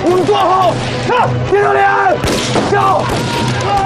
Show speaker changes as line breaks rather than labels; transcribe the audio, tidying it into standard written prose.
我们坐后，看，接着连，走。